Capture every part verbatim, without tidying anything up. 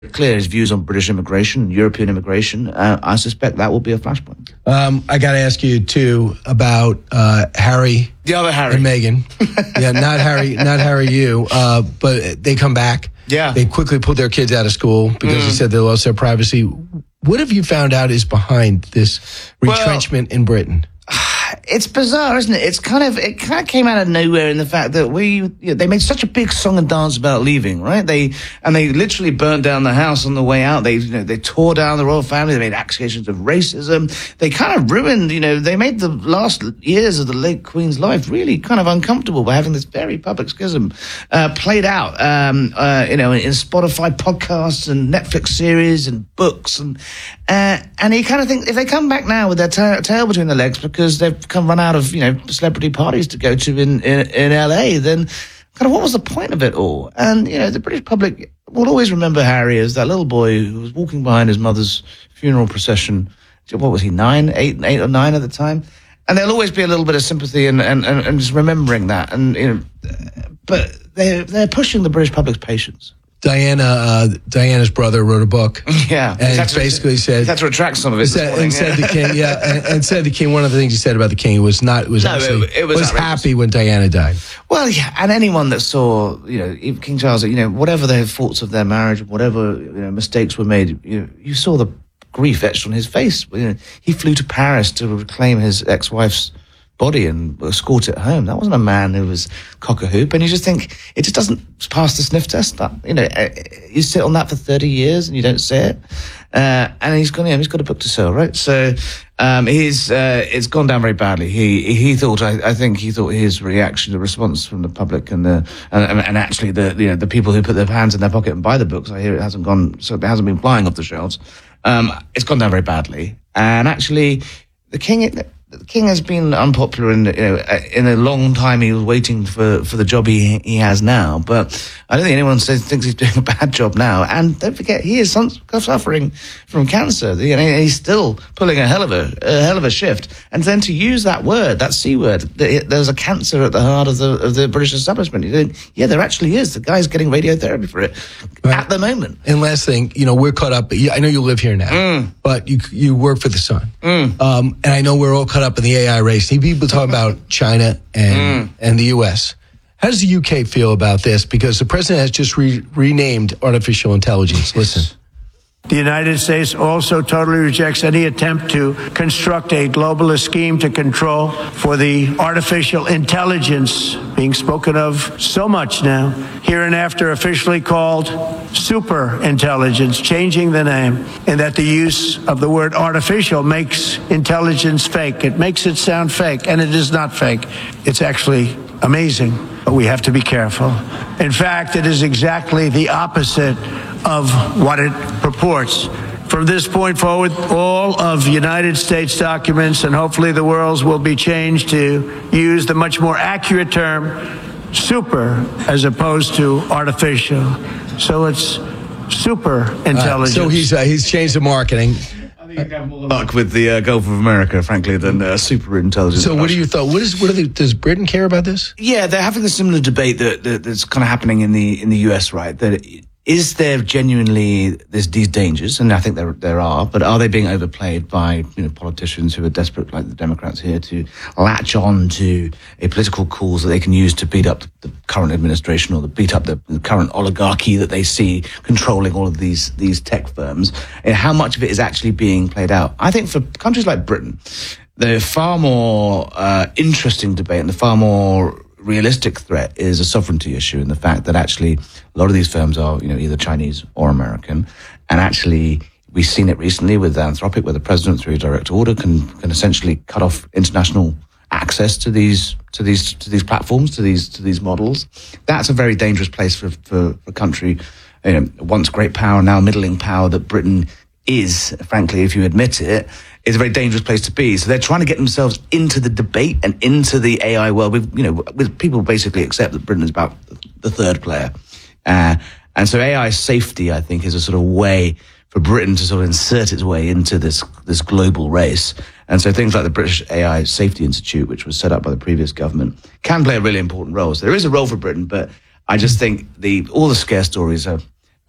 clear his views on British immigration, European immigration. Uh, I suspect that will be a flashpoint. Um, I got to ask you too about uh, Harry, the other Harry, and Meghan. yeah, not Harry, not Harry. You, uh, but they come back. Yeah, they quickly pulled their kids out of school because mm. he said they lost their privacy. What have you found out is behind this retrenchment well, in Britain? It's bizarre, isn't it? It's kind of it kind of came out of nowhere in the fact that we you know, they made such a big song and dance about leaving, right? They and they literally burnt down the house on the way out. They you know they tore down the royal family. They made accusations of racism. They kind of ruined, you know, they made the last years of the late Queen's life really kind of uncomfortable by having this very public schism uh, played out, um, uh, you know, in, in Spotify podcasts and Netflix series and books and uh, and you kind of think if they come back now with their ta- tail between their legs because they've come run out of, you know, celebrity parties to go to in, in, in L A, then kind of what was the point of it all? And, you know, the British public will always remember Harry as that little boy who was walking behind his mother's funeral procession. What was he, nine, eight, eight or nine at the time? And there'll always be a little bit of sympathy and, and, and, and just remembering that. And, you know, but they're, they're pushing the British public's patience. Diana, uh, Diana's brother wrote a book. Yeah, and it basically said had to retract some of it. Said, morning, and yeah. said the king, yeah, and, and said the king. One of the things he said about the king was not was no, actually it, it was, was happy when Diana died. Well, yeah, and anyone that saw, you know, even King Charles, you know, whatever their faults of their marriage, whatever you know, mistakes were made, you know, you saw the grief etched on his face. You know, he flew to Paris to reclaim his ex-wife's body and escort it home. That wasn't a man who was cock-a-hoop. And you just think, it just doesn't pass the sniff test. That, you know, you sit on that for thirty years and you don't say it. Uh, and he's gone, yeah, he's got a book to sell, right? So, um, he's, uh, it's gone down very badly. He, he thought, I, I think he thought his reaction, the response from the public and the, and, and actually the, you know, the people who put their hands in their pocket and buy the books, I hear it hasn't gone, so it hasn't been flying off the shelves. Um, it's gone down very badly. And actually, the king, the king has been unpopular in, you know, in a long time. He was waiting for, for the job he he has now, but I don't think anyone says, thinks he's doing a bad job now. And don't forget, he is suffering from cancer. You know, he's still pulling a hell of a, a hell of a shift. And then to use that word, that C word, there's a cancer at the heart of the of the British establishment. You think, yeah, there actually is. The guy's getting radiotherapy for it right at the moment. And last thing, you know, we're caught up. I know you live here now, mm. but you you work for the Sun, mm. um, and I know we're all caught up in the A I race. People talk about China and mm. and the U S. How does the U K feel about this? Because the president has just re- renamed artificial intelligence. Listen. The United States also totally rejects any attempt to construct a globalist scheme to control for the artificial intelligence being spoken of so much now, hereinafter officially called super intelligence, changing the name, and that the use of the word artificial makes intelligence fake. It makes it sound fake, and it is not fake. It's actually amazing, but we have to be careful. In fact, it is exactly the opposite of what it purports. From this point forward, all of United States documents and hopefully the world's will be changed to use the much more accurate term super as opposed to artificial. So it's super intelligence. Uh, so he's uh, he's changed the marketing. I think you'd have more luck with the uh, Gulf of America, frankly, than uh, super intelligence. So what do you thought? What is what are the, does Britain care about this? Yeah, they're having a similar debate that, that that's kind of happening in the in the U S, right? That it, is there genuinely there's these dangers, and I think there there are, but are they being overplayed by you know politicians who are desperate, like the Democrats here, to latch on to a political cause that they can use to beat up the, the current administration or to beat up the, the current oligarchy that they see controlling all of these these tech firms? And how much of it is actually being played out? I think for countries like Britain, the far more uh, interesting debate and the far more realistic threat is a sovereignty issue, and the fact that actually a lot of these firms are, you know, either Chinese or American. And actually, we've seen it recently with Anthropic, where the president, through a direct order, can can essentially cut off international access to these to these to these platforms, to these to these models. That's a very dangerous place for for, for a country, you know, once great power, now middling power that Britain is. Frankly, if you admit it, is a very dangerous place to be. So they're trying to get themselves into the debate and into the A I world. With you know, with people basically accept that Britain is about the third player, uh, and so A I safety, I think, is a sort of way for Britain to sort of insert its way into this this global race. And so things like the British A I Safety Institute, which was set up by the previous government, can play a really important role. So there is a role for Britain, but I just think the all the scare stories are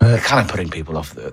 they're kind of putting people off the,